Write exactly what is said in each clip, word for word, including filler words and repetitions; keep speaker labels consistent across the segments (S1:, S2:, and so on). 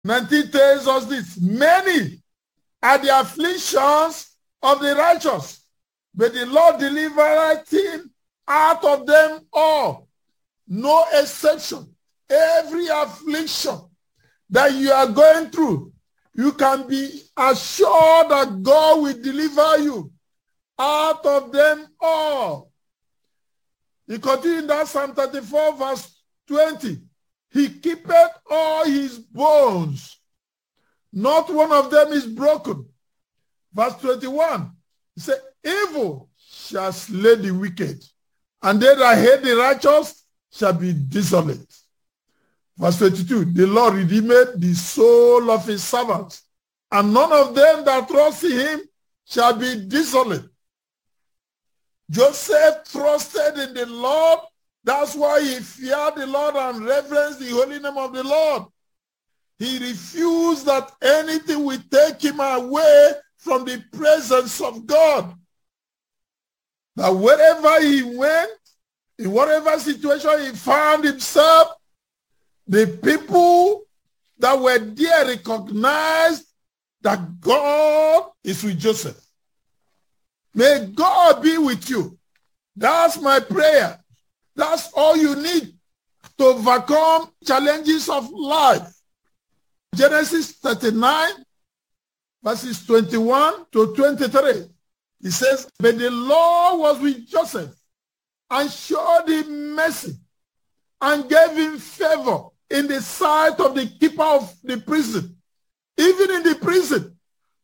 S1: nineteen tells us this. Many are the afflictions of the righteous, but the Lord delivereth him out of them all. No exception. Every affliction that you are going through, you can be assured that God will deliver you out of them all. He continued in that Psalm thirty-four verse twenty. He keepeth all his bones. Not one of them is broken. Verse twenty-one. He said, evil shall slay the wicked, and they that hate the righteous shall be desolate. Verse twenty-two. The Lord redeemed the soul of his servants, and none of them that trust in him shall be desolate. Joseph trusted in the Lord. That's why he feared the Lord and reverenced the holy name of the Lord. He refused that anything would take him away from the presence of God. That wherever he went, in whatever situation he found himself, the people that were there recognized that God is with Joseph. May God be with you. That's my prayer. That's all you need to overcome challenges of life. Genesis thirty-nine, verses twenty-one to twenty-three. It says, but the Lord was with Joseph and showed him mercy and gave him favor in the sight of the keeper of the prison. Even in the prison,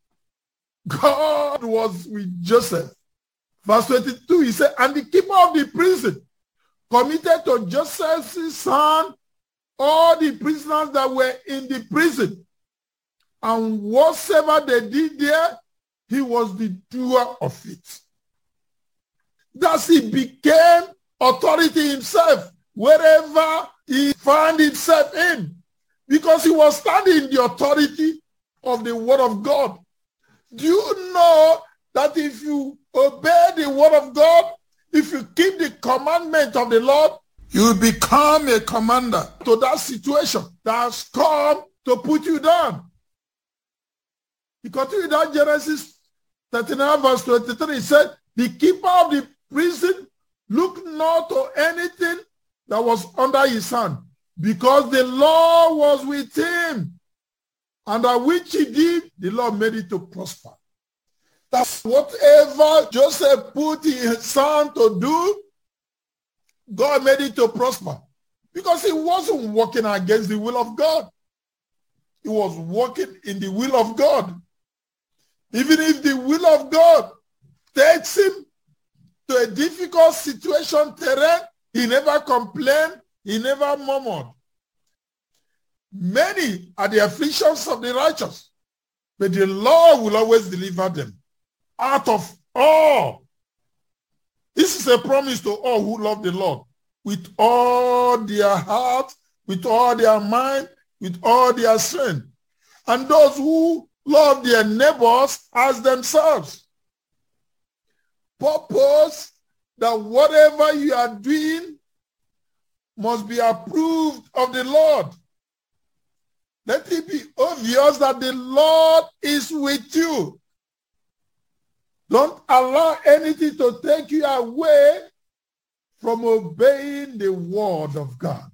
S1: God was with Joseph. Verse twenty-two, he said, and the keeper of the prison committed to Joseph's hand all the prisoners that were in the prison. And whatsoever they did there, he was the doer of it. Thus he became authority himself wherever he found himself in, because he was standing in the authority of the word of God. Do you know that if you obey the word of God, if you keep the commandment of the Lord, you will become a commander to that situation that has come to put you down. He continued that Genesis thirty-nine verse twenty-three. He said, the keeper of the prison looked not to anything that was under his hand, because the Lord was with him, and that which he did, the Lord made it to prosper. That whatever Joseph put his hand to do, God made it to prosper, because he wasn't working against the will of God. He was working in the will of God. Even if the will of God takes him to a difficult situation, terrain, he never complained, he never murmured. Many are the afflictions of the righteous, but the Lord will always deliver them out of all. This is a promise to all who love the Lord with all their heart, with all their mind, with all their strength. And those who love their neighbors as themselves. Purpose that whatever you are doing must be approved of the Lord. Let it be obvious that the Lord is with you. Don't allow anything to take you away from obeying the word of God.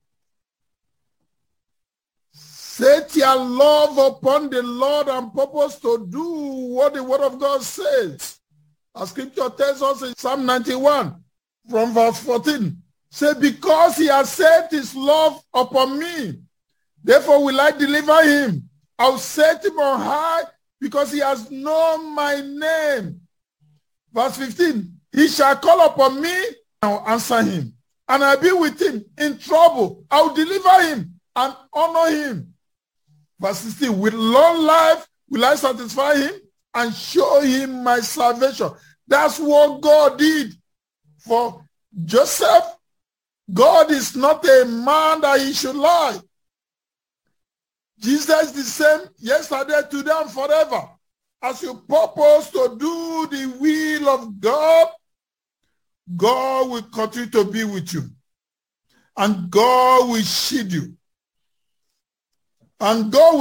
S1: Set your love upon the Lord and purpose to do what the word of God says. As scripture tells us in Psalm ninety-one from verse fourteen. Say, because he has set his love upon me, therefore will I deliver him. I will set him on high because he has known my name. Verse fifteen. He shall call upon me, and I will answer him. And I will be with him in trouble. I will deliver him and honor him. Verse sixteen, with long life will I satisfy him and show him my salvation. That's what God did for Joseph. God is not a man that he should lie. Jesus is the same yesterday, today, and forever. As you purpose to do the will of God, God will continue to be with you. And God will shield you. And God will